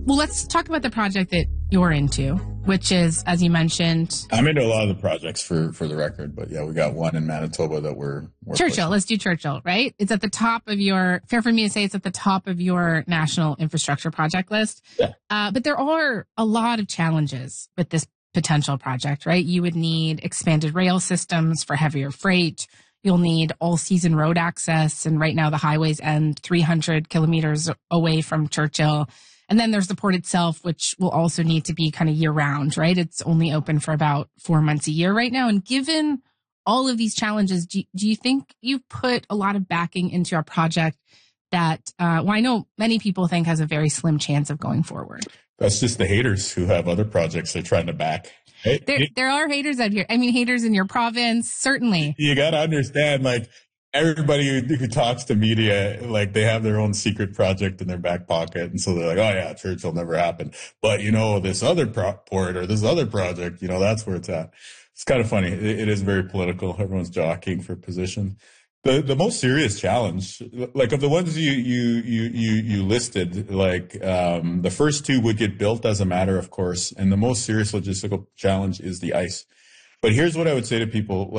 Well, let's talk about the project that you're into, which is, as you mentioned... I'm into a lot of the projects for the record, but yeah, we got one in Manitoba that we're Churchill, pushing. Let's do Churchill, right? It's at the top of your... Fair for me to say it's at the top of your national infrastructure project list. Yeah. But there are a lot of challenges with this potential project, right? You would need expanded rail systems for heavier freight. You'll need all-season road access, and right now the highways end 300 kilometers away from Churchill. And then there's the port itself, which will also need to be kind of year-round, right? It's only open for about 4 months a year right now. And given all of these challenges, do you think you've put a lot of backing into a project that, I know many people think has a very slim chance of going forward? That's just the haters who have other projects they're trying to back. There are haters out here. I mean, haters in your province, certainly. You got to understand, everybody who talks to media, they have their own secret project in their back pocket. And so they're like, oh yeah, Churchill never happened. But this other port or this other project, that's where it's at. It's kind of funny. It is very political. Everyone's jockeying for position. The most serious challenge, of the ones you listed, the first two would get built as a matter of course. And the most serious logistical challenge is the ice. But here's what I would say to people,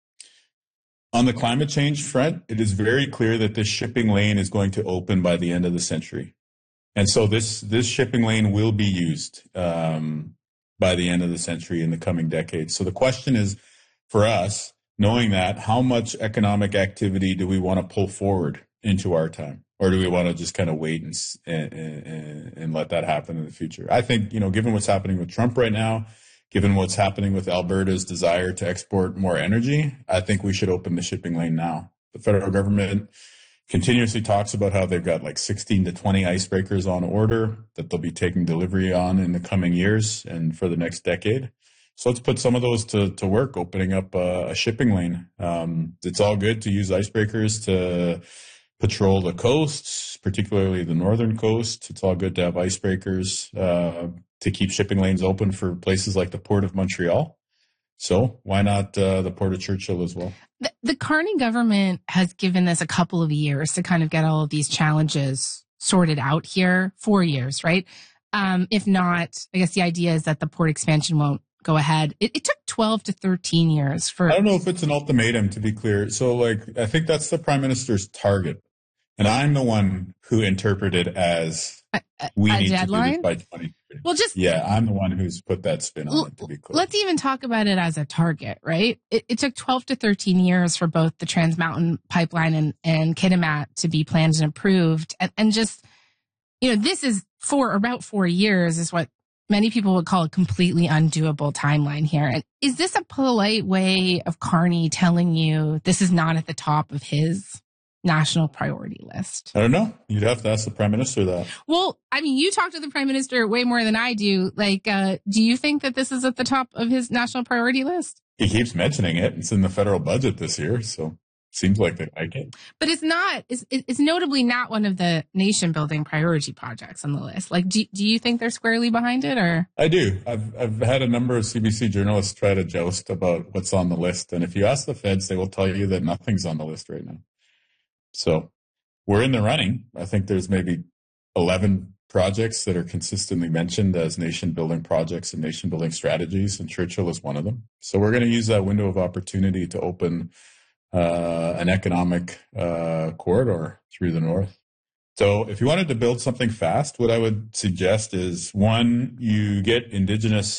on the climate change front, it is very clear that this shipping lane is going to open by the end of the century. And so this shipping lane will be used by the end of the century in the coming decades. So the question is, for us, knowing that, how much economic activity do we want to pull forward into our time? Or do we want to just kind of wait and let that happen in the future? I think, given what's happening with Trump right now, given what's happening with Alberta's desire to export more energy, I think we should open the shipping lane now. The federal government continuously talks about how they've got 16 to 20 icebreakers on order that they'll be taking delivery on in the coming years and for the next decade. So let's put some of those to work, opening up a shipping lane. It's all good to use icebreakers to patrol the coasts, particularly the northern coast. It's all good to have icebreakers to keep shipping lanes open for places like the Port of Montreal. So why not the Port of Churchill as well? The Carney government has given this a couple of years to kind of get all of these challenges sorted out here. 4 years, right? If not, I guess the idea is that the port expansion won't go ahead. It took 12 to 13 years for... I don't know if it's an ultimatum, to be clear. So, I think that's the Prime Minister's target. And I'm the one who interpreted as we need deadline? to do this by 2030. Well, Yeah, I'm the one who's put that spin on it, to be clear. Let's even talk about it as a target, right? It took 12 to 13 years for both the Trans Mountain Pipeline and Kitimat to be planned and approved. And just, this is for about 4 years is what many people would call a completely undoable timeline here. And is this a polite way of Carney telling you this is not at the top of his national priority list? I don't know. You'd have to ask the Prime Minister that. Well, I mean, you talk to the Prime Minister way more than I do. Do you think that this is at the top of his national priority list? He keeps mentioning it. It's in the federal budget this year, so seems like they like it. But it's not. It's notably not one of the nation-building priority projects on the list. Do you think they're squarely behind it, or? I do. I've had a number of CBC journalists try to joust about what's on the list, and if you ask the feds, they will tell you that nothing's on the list right now. So we're in the running. I think there's maybe 11 projects that are consistently mentioned as nation-building projects and nation-building strategies, and Churchill is one of them. So we're going to use that window of opportunity to open an economic corridor through the north. So if you wanted to build something fast, what I would suggest is, one, you get Indigenous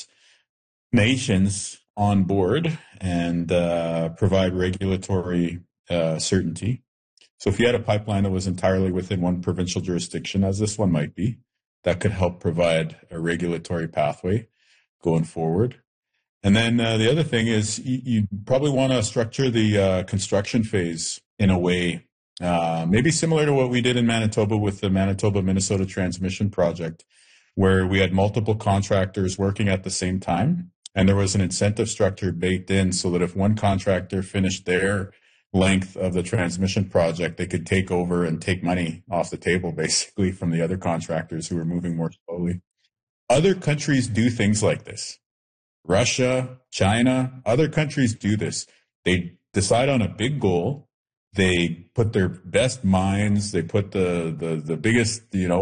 nations on board and provide regulatory certainty. So if you had a pipeline that was entirely within one provincial jurisdiction, as this one might be, that could help provide a regulatory pathway going forward. And then the other thing is you probably want to structure the construction phase in a way maybe similar to what we did in Manitoba with the Manitoba-Minnesota Transmission Project, where we had multiple contractors working at the same time. And there was an incentive structure baked in so that if one contractor finished their length of the transmission project, they could take over and take money off the table, basically, from the other contractors who were moving more slowly. Other countries do things like this. Russia, China, other countries do this. They decide on a big goal. They put their best minds, they put the biggest,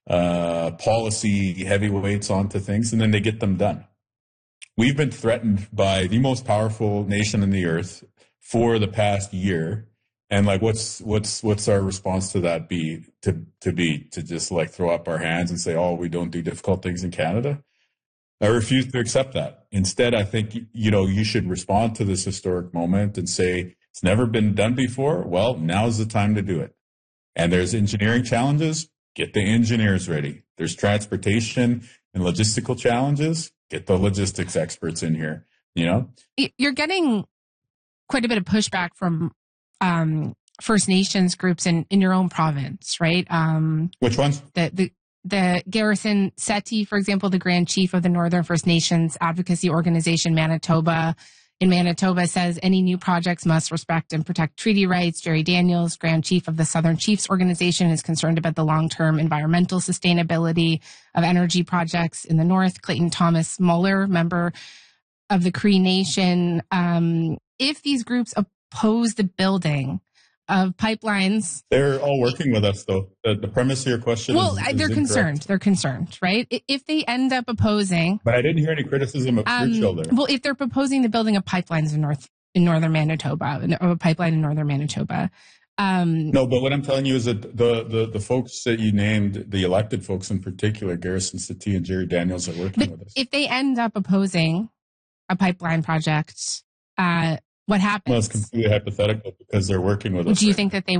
policy heavyweights onto things, and then they get them done. We've been threatened by the most powerful nation on the earth for the past year. And like, what's our response to that be to just like throw up our hands and say, oh, we don't do difficult things in Canada? I refuse to accept that. Instead, I think, you should respond to this historic moment and say, it's never been done before. Well, now's the time to do it. And there's engineering challenges. Get the engineers ready. There's transportation and logistical challenges. Get the logistics experts in here, You're getting quite a bit of pushback from First Nations groups in your own province, right? Which ones? The Garrison Settee, for example, the Grand Chief of the Northern First Nations Advocacy Organization, Manitoba, in Manitoba, says any new projects must respect and protect treaty rights. Jerry Daniels, Grand Chief of the Southern Chiefs Organization, is concerned about the long-term environmental sustainability of energy projects in the north. Clayton Thomas Muller, member of the Cree Nation, if these groups oppose the building of pipelines. They're all working with us, though. The premise of your question is they're concerned. Incorrect. They're concerned, right? If they end up opposing... But I didn't hear any criticism of Churchill there. Well, if they're proposing the building of pipelines in northern Manitoba, a pipeline in northern Manitoba... No, but what I'm telling you is that the folks that you named, the elected folks in particular, Garrison Settee and Jerry Daniels, are working with us. If they end up opposing a pipeline project... what happens? Well, it's completely hypothetical because they're working with us. Do you think that they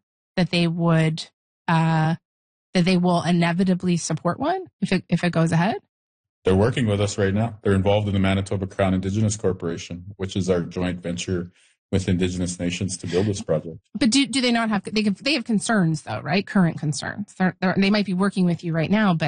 will inevitably support one if it goes ahead? They're working with us right now. They're involved in the Manitoba Crown Indigenous Corporation, which is our joint venture with Indigenous nations to build this project. But do they not have? They have concerns though, right? Current concerns. They might be working with you right now, but